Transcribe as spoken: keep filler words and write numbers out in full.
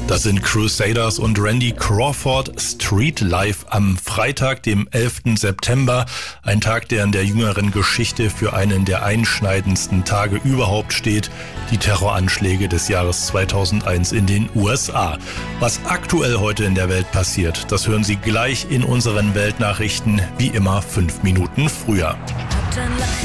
Das sind Crusaders und Randy Crawford, Street Life am Freitag, dem elften September. Ein Tag, der in der jüngeren Geschichte für einen der einschneidendsten Tage überhaupt steht. Die Terroranschläge des Jahres zweitausendeins in den U S A. Was aktuell heute in der Welt passiert, das hören Sie gleich in unseren Weltnachrichten, wie immer fünf Minuten früher.